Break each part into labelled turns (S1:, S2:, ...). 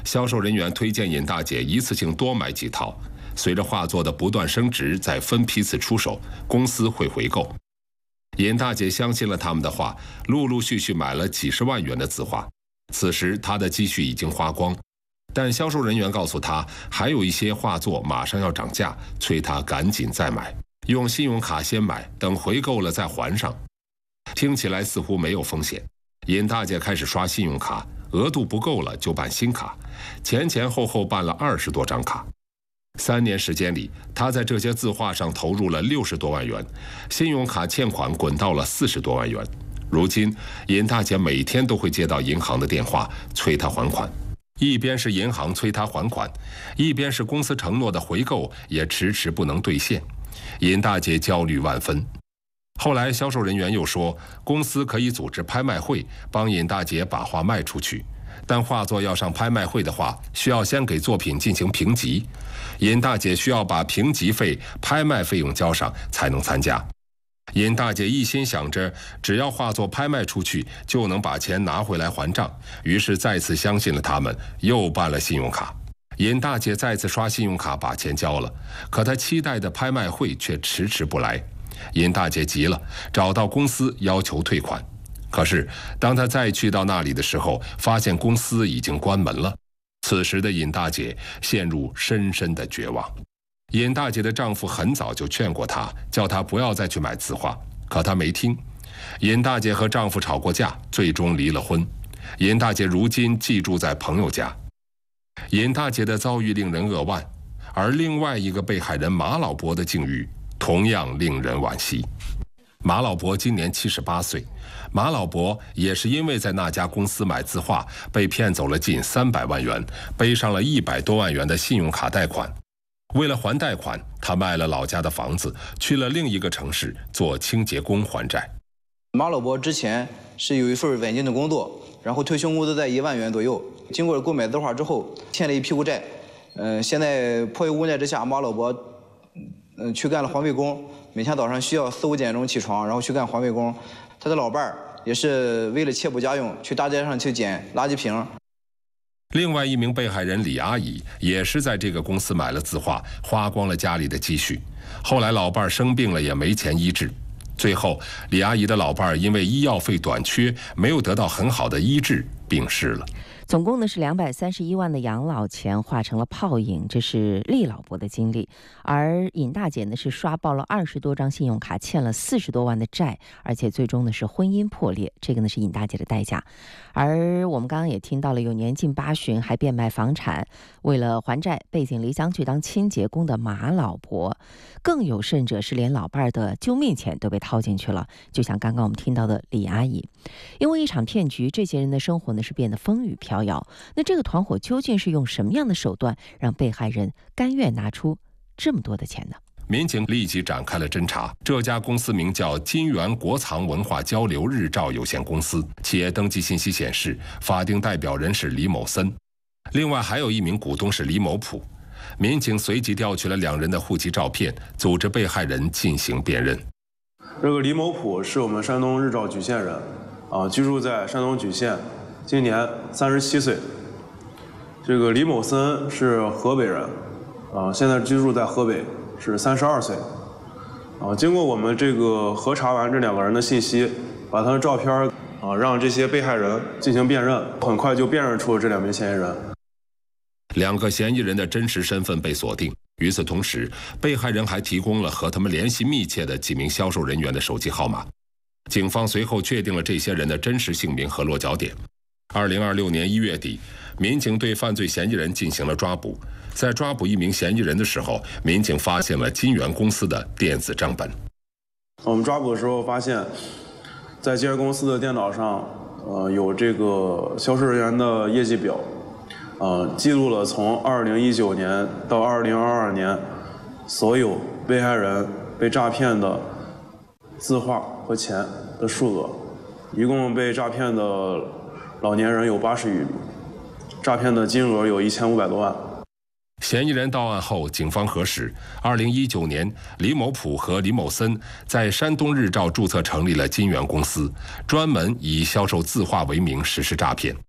S1: 销售人员推荐尹大姐一次性多买几套。随着画作的不断升值，再分批次出手，公司会回购。尹大姐相信了他们的话，陆陆续续买了几十万元的字画。此时她的积蓄已经花光，但销售人员告诉她，还有一些画作马上要涨价，催她赶紧再买，用信用卡先买，等回购了再还上。听起来似乎没有风险。尹大姐开始刷信用卡，额度不够了就办新卡，前前后后办了20多张卡。3年时间里，她在这些字画上投入了60多万元，信用卡欠款滚到了40多万元。如今，尹大姐每天都会接到银行的电话，催她还款。一边是银行催她还款，一边是公司承诺的回购也迟迟不能兑现。尹大姐焦虑万分。后来，销售人员又说，公司可以组织拍卖会，帮尹大姐把画卖出去。但画作要上拍卖会的话，需要先给作品进行评级，尹大姐需要把评级费、拍卖费用交上才能参加。尹大姐一心想着，只要画作拍卖出去，就能把钱拿回来还账，于是再次相信了他们，又办了信用卡。尹大姐再次刷信用卡把钱交了，可她期待的拍卖会却迟迟不来。尹大姐急了，找到公司要求退款。可是，当她再去到那里的时候，发现公司已经关门了。此时的尹大姐陷入深深的绝望。尹大姐的丈夫很早就劝过她，叫她不要再去买字画，可她没听。尹大姐和丈夫吵过架，最终离了婚。尹大姐如今寄住在朋友家。尹大姐的遭遇令人扼腕，而另外一个被害人马老伯的境遇同样令人惋惜。马老伯今年78岁，马老伯也是因为在那家公司买字画，被骗走了近300万元，背上了100多万元的信用卡贷款。为了还贷款，他卖了老家的房子，去了另一个城市做清洁工还债。
S2: 马老伯之前是有一份稳定的工作，然后退休工资在1万元左右。经过购买字画之后，欠了一屁股债。现在迫于无奈之下，马老伯去干了环卫工，每天早上需要4、5点钟起床，然后去干环卫工。他的老伴儿也是为了贴补家用，去大街上去捡垃圾瓶。
S1: 另外一名被害人李阿姨也是在这个公司买了字画，花光了家里的积蓄。后来老伴儿生病了，也没钱医治。最后，李阿姨的老伴儿因为医药费短缺，没有得到很好的医治，病逝了。
S3: 总共呢是231万的养老钱化成了泡影，这是厉老伯的经历。而尹大姐呢是刷爆了20多张信用卡，欠了40多万的债，而且最终呢是婚姻破裂，这个呢是尹大姐的代价。而我们刚刚也听到了，有年近80还变卖房产，为了还债背井离乡去当清洁工的马老伯，更有甚者是连老伴儿的救命钱都被掏进去了。就像刚刚我们听到的李阿姨，因为一场骗局，这些人的生活呢是变得风雨飘摇。那这个团伙究竟是用什么样的手段让被害人甘愿拿出这么多的钱呢？
S1: 民警立即展开了侦查。这家公司名叫金源国藏文化交流日照有限公司，企业登记信息显示，法定代表人是李某森，另外还有一名股东是李某普。民警随即调取了2人的户籍照片，组织被害人进行辨认。
S4: 这个李某普是我们山东日照莒县人，居住在山东莒县，今年37岁。这个李某森是河北人，现在居住在河北，是32岁。经过我们这个核查完这2个人的信息，把他的照片让这些被害人进行辨认，很快就辨认出了这2名嫌疑人。
S1: 2个嫌疑人的真实身份被锁定。与此同时，被害人还提供了和他们联系密切的几名销售人员的手机号码。警方随后确定了这些人的真实姓名和落脚点。2026年1月底，民警对犯罪嫌疑人进行了抓捕。在抓捕一名嫌疑人的时候，民警发现了金源公司的电子账本。
S4: 我们抓捕的时候发现，在金源公司的电脑上，有这个销售人员的业绩表。记录了从2019年到2022年所有被害人被诈骗的字画和钱的数额，一共被诈骗的老年人有80余名，诈骗的金额有1500多万。
S1: 嫌疑人到案后，警方核实，2019年李某普和李某森在山东日照注册成立了金源公司，专门以销售字画为名实施诈骗。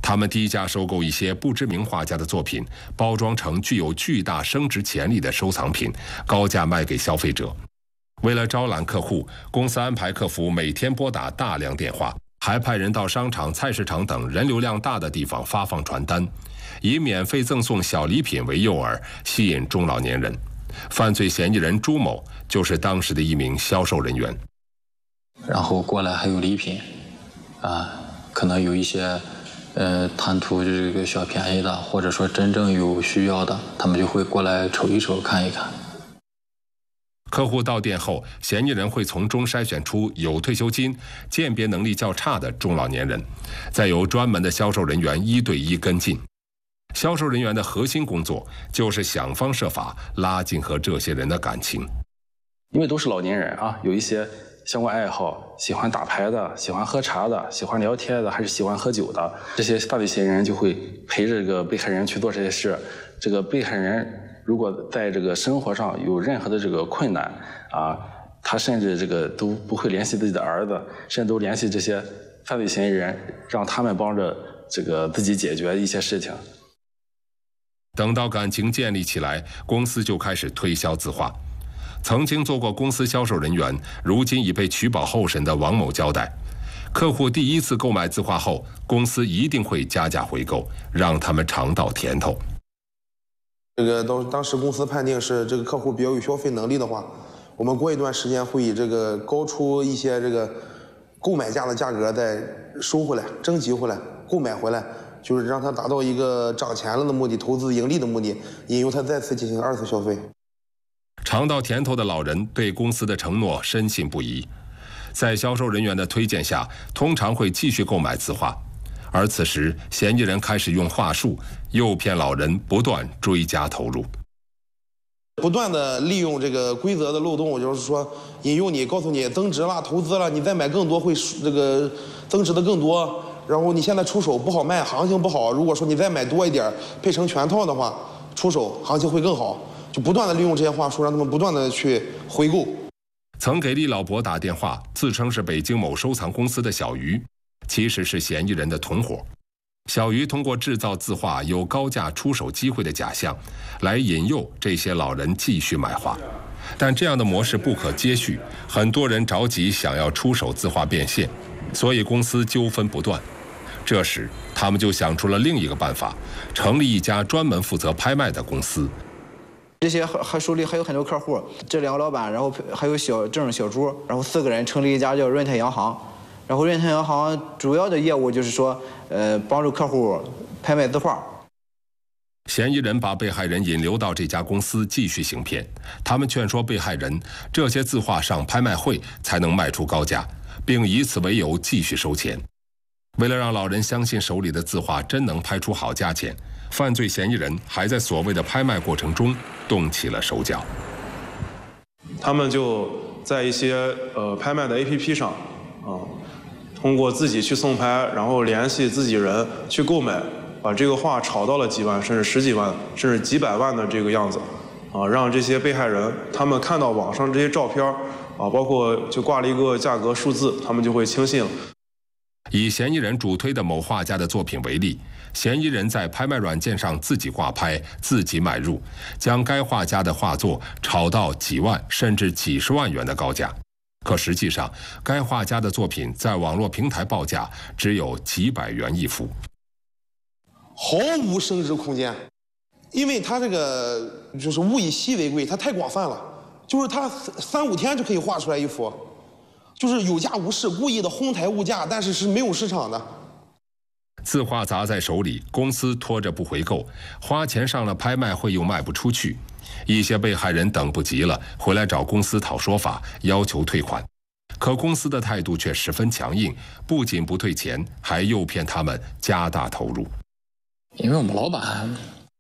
S1: 他们低价收购一些不知名画家的作品，包装成具有巨大升值潜力的收藏品，高价卖给消费者。为了招揽客户，公司安排客服每天拨打大量电话，还派人到商场、菜市场等人流量大的地方发放传单，以免费赠送小礼品为诱饵，吸引中老年人。犯罪嫌疑人朱某就是当时的一名销售人员。
S5: 然后过来还有礼品，可能有一些贪图这个小便宜的，或者说真正有需要的，他们就会过来瞅一瞅、看一看。
S1: 客户到店后，嫌疑人会从中筛选出有退休金、鉴别能力较差的中老年人，再由专门的销售人员1对1跟进。销售人员的核心工作就是想方设法拉近和这些人的感情。
S6: 因为都是老年人啊，有一些相关爱好，喜欢打牌的，喜欢喝茶的，喜欢聊天的，还是喜欢喝酒的，这些犯罪嫌疑人就会陪着这个被害人去做这些事。这个被害人如果在这个生活上有任何的这个困难他甚至这个都不会联系自己的儿子，甚至都联系这些犯罪嫌疑人，让他们帮着这个自己解决一些事情。
S1: 等到感情建立起来，公司就开始推销字画。曾经做过公司销售人员，如今已被取保候审的王某交代，客户第一次购买字画后，公司一定会加价回购，让他们尝到甜头。
S7: 这个当时公司判定是这个客户比较有消费能力的话，我们过一段时间会以这个高出一些这个购买价的价格再收回来、征集回来、购买回来，就是让他达到一个涨钱了的目的、投资盈利的目的，引诱他再次进行2次消费。
S1: 尝到甜头的老人对公司的承诺深信不疑，在销售人员的推荐下，通常会继续购买字画。而此时，嫌疑人开始用话术诱骗老人不断追加投入，
S7: 不断的利用这个规则的漏洞，就是说引诱你，告诉你增值了、投资了，你再买更多会这个增值的更多。然后你现在出手不好卖，行情不好，如果说你再买多一点，配成全套的话，出手行情会更好。就不断的利用这些话术，让他们不断的去回购。
S1: 曾给厉老伯打电话，自称是北京某收藏公司的小鱼，其实是嫌疑人的同伙。小鱼通过制造字画有高价出手机会的假象，来引诱这些老人继续买画。但这样的模式不可接续，很多人着急想要出手字画变现，所以公司纠纷不断。这时，他们就想出了另一个办法，成立一家专门负责拍卖的公司。
S2: 这些手里还有很多客户，这2个老板，然后还有小郑、小朱，然后4个人成立一家叫润泰洋行。然后润泰洋行主要的业务就是说，帮助客户拍卖字画。
S1: 嫌疑人把被害人引流到这家公司继续行骗，他们劝说被害人这些字画上拍卖会才能卖出高价，并以此为由继续收钱。为了让老人相信手里的字画真能拍出好价钱，犯罪嫌疑人还在所谓的拍卖过程中动起了手脚。
S4: 他们就在一些拍卖的 APP 上通过自己去送拍，然后联系自己人去购买，把这个画炒到了几万，甚至10几万，甚至几百万的这个样子让这些被害人他们看到网上这些照片包括就挂了一个价格数字，他们就会轻信了。
S1: 以嫌疑人主推的某画家的作品为例，嫌疑人在拍卖软件上自己挂拍、自己买入，将该画家的画作炒到几万甚至几十万元的高价。可实际上，该画家的作品在网络平台报价只有几百元一幅，
S7: 毫无升值空间。因为它这个就是物以稀为贵，它太广泛了，就是它3、5天就可以画出来一幅。就是有价无市，故意的哄抬物价，但是是没有市场的。
S1: 字画砸在手里，公司拖着不回购，花钱上了拍卖会又卖不出去，一些被害人等不及了，回来找公司讨说法，要求退款。可公司的态度却十分强硬，不仅不退钱，还诱骗他们加大投入。
S5: 因为我们老板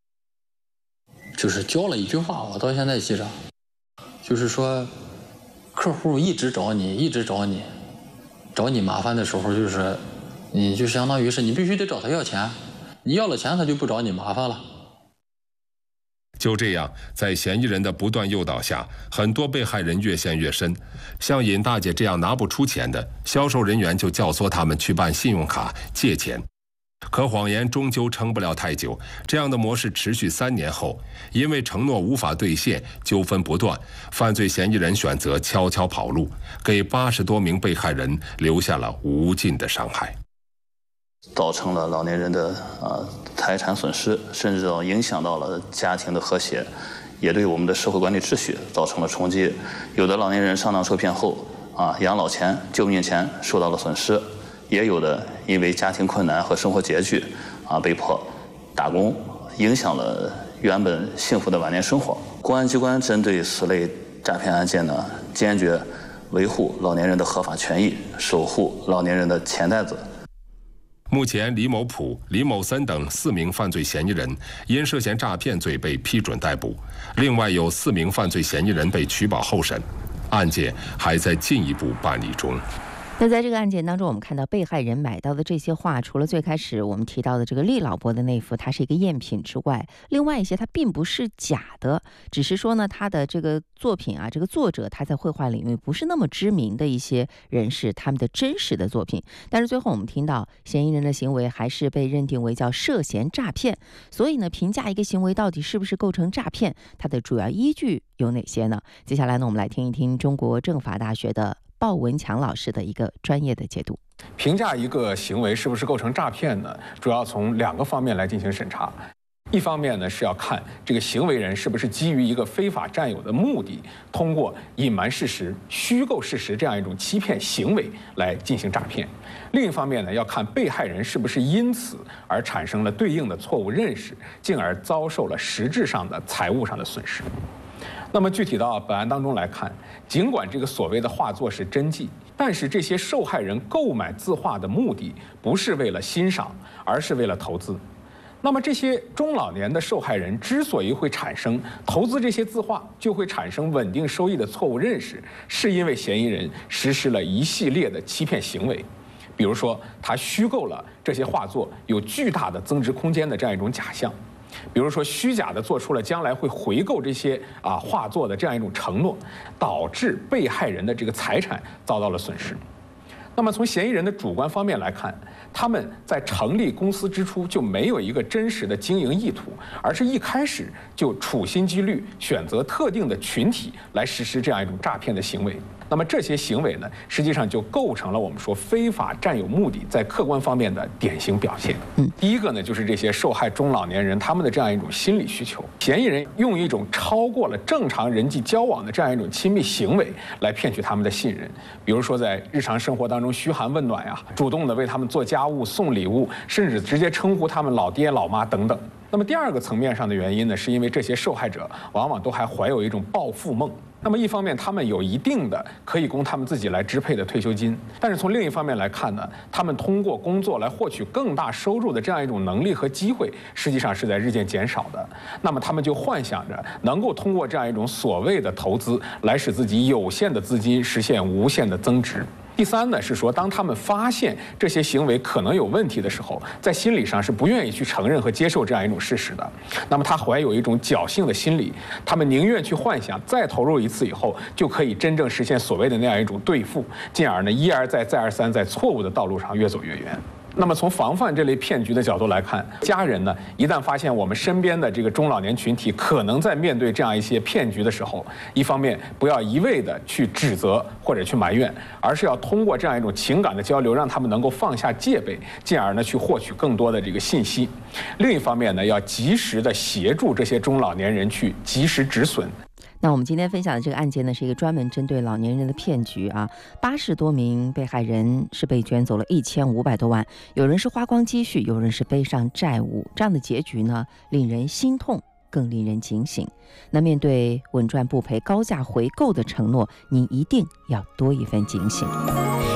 S5: 就是教了一句话，我到现在记着，就是说客户一直找你，找你麻烦的时候，就是你就相当于是你必须得找他要钱，你要了钱他就不找你麻烦了。
S1: 就这样，在嫌疑人的不断诱导下，很多被害人越陷越深。像尹大姐这样拿不出钱的，销售人员就教唆他们去办信用卡借钱。 可谎言终究撑不了太久，这样的模式持续3年后，因为承诺无法兑现，纠纷不断，犯罪嫌疑人选择悄悄跑路，给80多名被害人留下了无尽的伤害，
S8: 造成了老年人的财产损失，甚至影响到了家庭的和谐，也对我们的社会管理秩序造成了冲击。有的老年人上当受骗后养老钱、救命钱受到了损失，也有的因为家庭困难和生活拮据被迫打工，影响了原本幸福的晚年生活。公安机关针对此类诈骗案件呢，坚决维护老年人的合法权益，守护老年人的钱袋子。
S1: 目前，李某普、李某森等4名犯罪嫌疑人因涉嫌诈骗罪被批准逮捕，另外有4名犯罪嫌疑人被取保候审，案件还在进一步办理中。
S3: 那在这个案件当中，我们看到被害人买到的这些画，除了最开始我们提到的这个厉老伯的那幅它是一个赝品之外，另外一些它并不是假的，只是说呢，它的这个作品这个作者他在绘画领域不是那么知名的一些人士他们的真实的作品。但是最后我们听到嫌疑人的行为还是被认定为叫涉嫌诈骗，所以呢，评价一个行为到底是不是构成诈骗，它的主要依据有哪些呢？接下来呢，我们来听一听中国政法大学的鲍文强老师的一个专业的解读。
S9: 评价一个行为是不是构成诈骗呢，主要从2个方面来进行审查。一方面呢，是要看这个行为人是不是基于一个非法占有的目的，通过隐瞒事实、虚构事实这样一种欺骗行为来进行诈骗。另一方面呢，要看被害人是不是因此而产生了对应的错误认识，进而遭受了实质上的财务上的损失。那么具体到本案当中来看，尽管这个所谓的画作是真迹，但是这些受害人购买字画的目的不是为了欣赏，而是为了投资。那么这些中老年的受害人之所以会产生投资这些字画就会产生稳定收益的错误认识，是因为嫌疑人实施了一系列的欺骗行为。比如说，他虚构了这些画作有巨大的增值空间的这样一种假象。比如说，虚假的做出了将来会回购这些画作的这样一种承诺，导致被害人的这个财产遭到了损失。那么从嫌疑人的主观方面来看，他们在成立公司之初就没有一个真实的经营意图，而是一开始就处心积虑选择特定的群体来实施这样一种诈骗的行为。那么这些行为呢，实际上就构成了我们说非法占有目的在客观方面的典型表现。第一个呢，就是这些受害中老年人他们的这样一种心理需求，嫌疑人用一种超过了正常人际交往的这样一种亲密行为来骗取他们的信任。比如说在日常生活当中嘘寒问暖主动的为他们做家务、送礼物，甚至直接称呼他们老爹老妈等等。那么第2个层面上的原因呢，是因为这些受害者往往都还怀有一种暴富梦。那么一方面，他们有一定的可以供他们自己来支配的退休金，但是从另一方面来看呢，他们通过工作来获取更大收入的这样一种能力和机会，实际上是在日渐减少的。那么他们就幻想着能够通过这样一种所谓的投资，来使自己有限的资金实现无限的增值。第3呢，是说当他们发现这些行为可能有问题的时候，在心理上是不愿意去承认和接受这样一种事实的。那么他怀有一种侥幸的心理，他们宁愿去幻想再投入一次以后就可以真正实现所谓的那样一种兑付，进而呢一而再再而三在错误的道路上越走越远。那么从防范这类骗局的角度来看，家人呢一旦发现我们身边的这个中老年群体可能在面对这样一些骗局的时候，一方面不要一味的去指责或者去埋怨，而是要通过这样一种情感的交流，让他们能够放下戒备，进而呢去获取更多的这个信息。另一方面呢，要及时的协助这些中老年人去及时止损。
S3: 那我们今天分享的这个案件呢，是一个专门针对老年人的骗局80多名被害人是被卷走了1500多万，有人是花光积蓄，有人是背上债务，这样的结局呢，令人心痛，更令人警醒。那面对稳赚不赔、高价回购的承诺，您一定要多一份警醒。